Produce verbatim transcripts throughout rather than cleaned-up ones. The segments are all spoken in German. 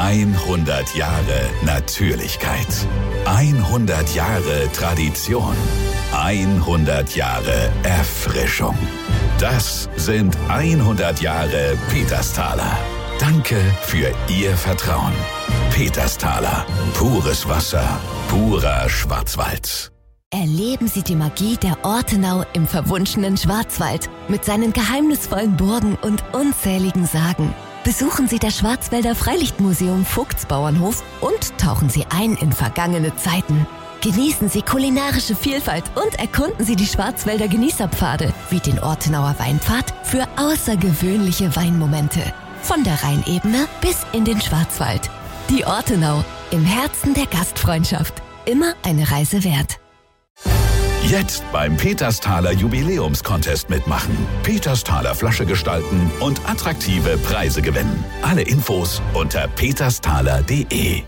hundert Jahre Natürlichkeit. hundert Jahre Tradition. hundert Jahre Erfrischung. Das sind hundert Jahre Petersthaler. Danke für Ihr Vertrauen. Petersthaler. Pures Wasser. Purer Schwarzwald. Erleben Sie die Magie der Ortenau im verwunschenen Schwarzwald mit seinen geheimnisvollen Burgen und unzähligen Sagen. Besuchen Sie das Schwarzwälder Freilichtmuseum Vogtsbauernhof und tauchen Sie ein in vergangene Zeiten. Genießen Sie kulinarische Vielfalt und erkunden Sie die Schwarzwälder Genießerpfade wie den Ortenauer Weinpfad für außergewöhnliche Weinmomente. Von der Rheinebene bis in den Schwarzwald. Die Ortenau, im Herzen der Gastfreundschaft. Immer eine Reise wert. Jetzt beim Petersthaler Jubiläumscontest mitmachen. Petersthaler Flasche gestalten und attraktive Preise gewinnen. Alle Infos unter petersthaler punkt de.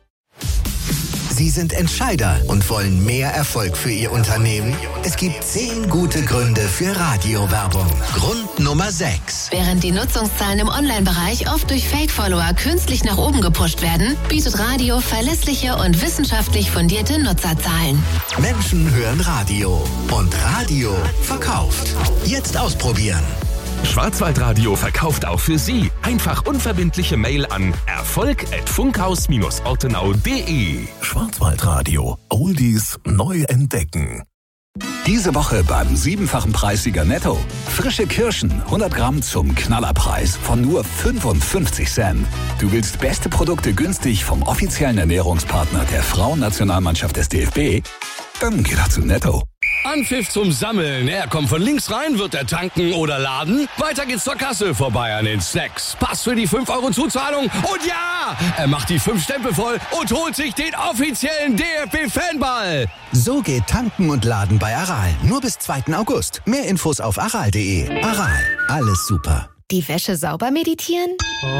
Sie sind Entscheider und wollen mehr Erfolg für Ihr Unternehmen? Es gibt zehn gute Gründe für Radiowerbung. Grund Nummer sechs. Während die Nutzungszahlen im Online-Bereich oft durch Fake-Follower künstlich nach oben gepusht werden, bietet Radio verlässliche und wissenschaftlich fundierte Nutzerzahlen. Menschen hören Radio und Radio verkauft. Jetzt ausprobieren. Schwarzwaldradio verkauft auch für Sie. Einfach unverbindliche Mail an erfolg at funkhaus ortenau punkt de. Schwarzwaldradio. Oldies neu entdecken. Diese Woche beim siebenfachen Preissieger Netto. Frische Kirschen, hundert Gramm zum Knallerpreis von nur fünfundfünfzig Cent. Du willst beste Produkte günstig vom offiziellen Ernährungspartner der Frauennationalmannschaft des D F B? Dann geh doch zu Netto. Anpfiff zum Sammeln. Er kommt von links rein, wird er tanken oder laden. Weiter geht's zur Kasse, vorbei an den Snacks. Pass für die fünf Euro Zuzahlung. Und ja, er macht die fünf Stempel voll und holt sich den offiziellen D F B-Fanball. So geht Tanken und Laden bei Aral. Nur bis zweiten August. Mehr Infos auf aral punkt de. Aral. Alles super. Die Wäsche sauber meditieren?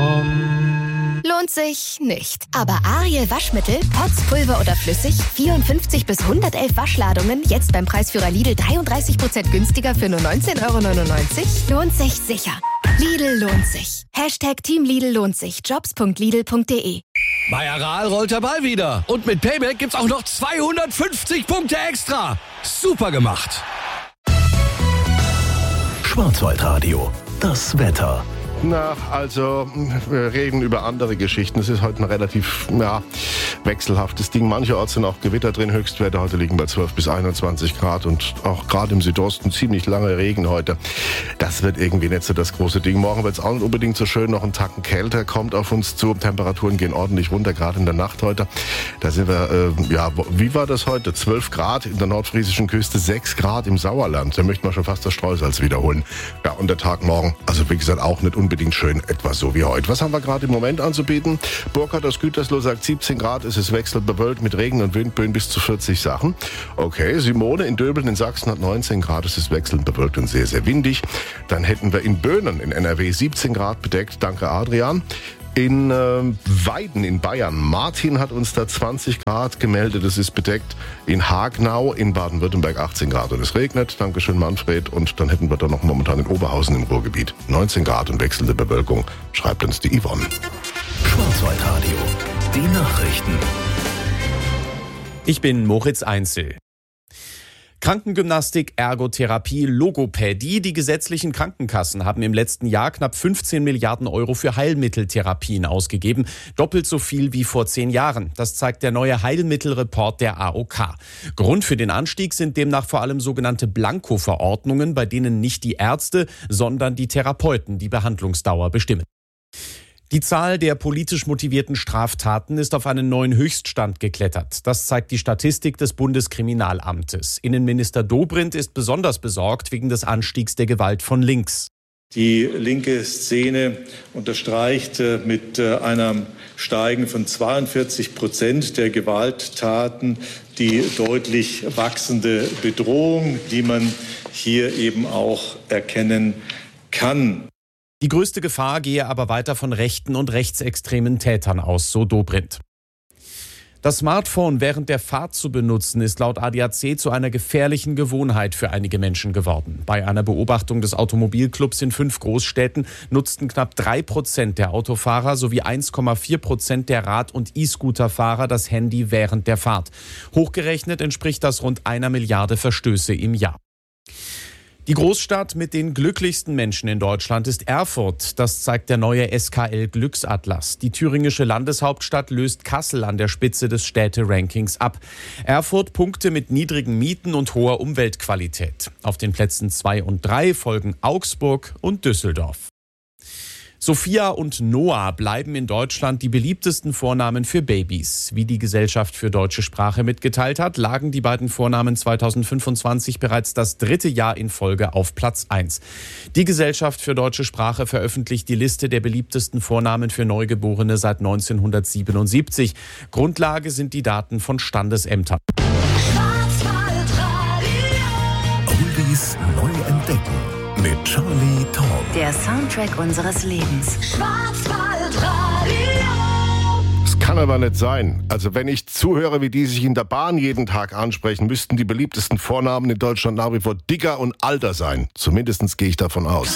Um. Lohnt sich nicht. Aber Ariel Waschmittel, Pots, Pulver oder flüssig, vierundfünfzig bis hundertelf Waschladungen, jetzt beim Preisführer Lidl dreiunddreißig Prozent günstiger für nur neunzehn Euro neunundneunzig? Lohnt sich sicher. Lidl lohnt sich. Hashtag Team Lidl lohnt sich. jobs punkt lidl punkt de. Bei Aral rollt der Ball wieder. Und mit Payback gibt's auch noch zweihundertfünfzig Punkte extra. Super gemacht. Schwarzwaldradio. Das Wetter. Na, also, wir reden über andere Geschichten. Es ist heute ein relativ, ja, wechselhaftes Ding. Mancherorts sind auch Gewitter drin. Höchstwerte heute liegen bei zwölf bis einundzwanzig Grad und auch gerade im Südosten ziemlich lange Regen heute. Das wird irgendwie nicht so das große Ding. Morgen wird es auch nicht unbedingt so schön. Noch ein Tacken kälter kommt auf uns zu. Temperaturen gehen ordentlich runter, gerade in der Nacht heute. Da sind wir, äh, ja, wie war das heute? zwölf Grad in der nordfriesischen Küste, sechs Grad im Sauerland. Da möchte man schon fast das Streusalz wiederholen. Ja, und der Tag morgen, also wie gesagt, auch nicht unbedingt schön, etwas so wie heute. Was haben wir gerade im Moment anzubieten? Burkhard aus Gütersloh sagt siebzehn Grad, es ist wechselbewölkt mit Regen und Windböen bis zu vierzig Sachen. Okay, Simone in Döbeln in Sachsen hat neunzehn Grad, es ist wechselnd bewölkt und sehr, sehr windig. Dann hätten wir in Böhnen in N R W siebzehn Grad bedeckt, danke Adrian. In äh, Weiden in Bayern, Martin hat uns da zwanzig Grad gemeldet, es ist bedeckt. In Hagenau in Baden-Württemberg achtzehn Grad und es regnet. Dankeschön Manfred. Und dann hätten wir da noch momentan in Oberhausen im Ruhrgebiet neunzehn Grad und wechselnde Bewölkung, schreibt uns die Yvonne. Schwarzwaldradio, die Nachrichten. Ich bin Moritz Einzel. Krankengymnastik, Ergotherapie, Logopädie. Die gesetzlichen Krankenkassen haben im letzten Jahr knapp fünfzehn Milliarden Euro für Heilmitteltherapien ausgegeben. Doppelt so viel wie vor zehn Jahren. Das zeigt der neue Heilmittelreport der A O K. Grund für den Anstieg sind demnach vor allem sogenannte Blanko-Verordnungen, bei denen nicht die Ärzte, sondern die Therapeuten die Behandlungsdauer bestimmen. Die Zahl der politisch motivierten Straftaten ist auf einen neuen Höchststand geklettert. Das zeigt die Statistik des Bundeskriminalamtes. Innenminister Dobrindt ist besonders besorgt wegen des Anstiegs der Gewalt von links. Die linke Szene unterstreicht mit einem Steigen von zweiundvierzig Prozent der Gewalttaten die deutlich wachsende Bedrohung, die man hier eben auch erkennen kann. Die größte Gefahr gehe aber weiter von rechten und rechtsextremen Tätern aus, so Dobrindt. Das Smartphone während der Fahrt zu benutzen, ist laut A D A C zu einer gefährlichen Gewohnheit für einige Menschen geworden. Bei einer Beobachtung des Automobilclubs in fünf Großstädten nutzten knapp drei Prozent der Autofahrer sowie eins Komma vier Prozent der Rad- und E-Scooter-Fahrer das Handy während der Fahrt. Hochgerechnet entspricht das rund einer Milliarde Verstöße im Jahr. Die Großstadt mit den glücklichsten Menschen in Deutschland ist Erfurt. Das zeigt der neue S K L-Glücksatlas. Die thüringische Landeshauptstadt löst Kassel an der Spitze des Städte-Rankings ab. Erfurt punkte mit niedrigen Mieten und hoher Umweltqualität. Auf den Plätzen zwei und drei folgen Augsburg und Düsseldorf. Sophia und Noah bleiben in Deutschland die beliebtesten Vornamen für Babys. Wie die Gesellschaft für deutsche Sprache mitgeteilt hat, lagen die beiden Vornamen zweitausendfünfundzwanzig bereits das dritte Jahr in Folge auf Platz eins. Die Gesellschaft für deutsche Sprache veröffentlicht die Liste der beliebtesten Vornamen für Neugeborene seit neunzehnhundertsiebenundsiebzig. Grundlage sind die Daten von Standesämtern. Oldies neu entdecken. Mit Charlie Tauber. Der Soundtrack unseres Lebens. Schwarzwaldradio. Das kann aber nicht sein. Also wenn ich zuhöre, wie die sich in der Bahn jeden Tag ansprechen, müssten die beliebtesten Vornamen in Deutschland nach wie vor Dicker und Alter sein. Zumindest gehe ich davon aus.